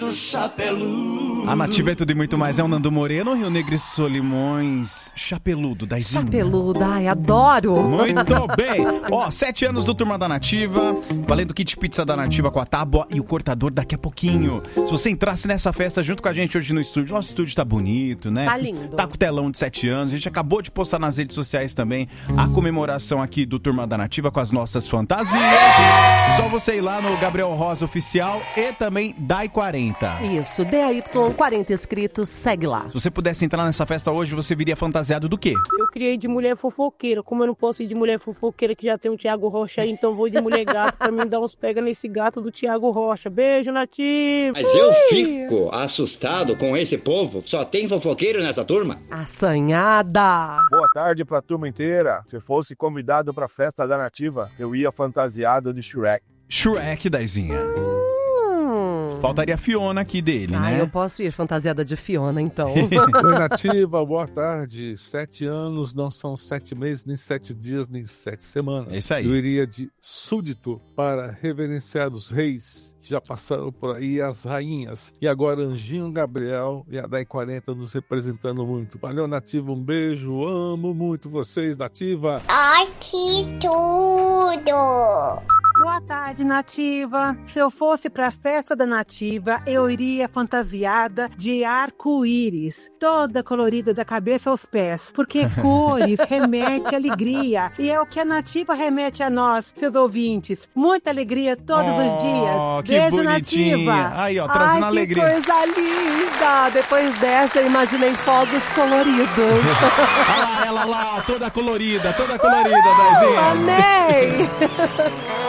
do Chapelu. A Nativa é tudo e muito mais. É o Nando Moreno, Rio Negro e Solimões. Chapeludo, Daizinho. Chapeluda, ai, adoro. Muito bem. 7 anos do Turma da Nativa, valendo kit pizza da Nativa com a tábua e o cortador daqui a pouquinho. Se você entrasse nessa festa junto com a gente hoje no estúdio, nosso estúdio tá bonito, né? Tá lindo. Tá com o telão de 7 anos. A gente acabou de postar nas redes sociais também a comemoração aqui do Turma da Nativa com as nossas fantasias. Só você ir lá no Gabriel Rosa Oficial e também DAI40. Isso, DAY40 inscritos, segue lá. Se você pudesse entrar nessa festa hoje, você viria fantasiado do quê? Eu criei de mulher fofoqueira. Como eu não posso ir de mulher fofoqueira, que já tem um Thiago Rocha aí, então vou de mulher gato pra mim dar uns pega nesse gato do Thiago Rocha. Beijo, Nativa! Mas eu fico assustado com esse povo. Só tem fofoqueiro nessa turma? Assanhada! Boa tarde pra turma inteira. Se fosse convidado pra festa da Nativa, eu ia fantasiado de Shrek. Shrek, Daizinha. Faltaria a Fiona aqui dele, né? Eu posso ir fantasiada de Fiona, então. Oi, Nativa, boa tarde. 7 anos não são 7 meses, nem 7 dias, nem 7 semanas. É isso aí. Eu iria de súdito para reverenciar os reis que já passaram por aí, as rainhas. E agora Anjinho Gabriel e a DAI40 nos representando muito. Valeu, Nativa, um beijo. Amo muito vocês, Nativa. Ai, que tudo! Boa tarde, Nativa. Se eu fosse pra festa da Nativa, eu iria fantasiada de arco-íris, toda colorida da cabeça aos pés, porque cores remete à alegria, e é o que a Nativa remete a nós, seus ouvintes. Muita alegria todos os dias. Que Beijo, bonitinha. Nativa. Aí, ó, trazendo alegria. Que coisa linda! Depois dessa, eu imaginei fogos coloridos. Olha lá, ela lá, toda colorida, Daizinha. Amei!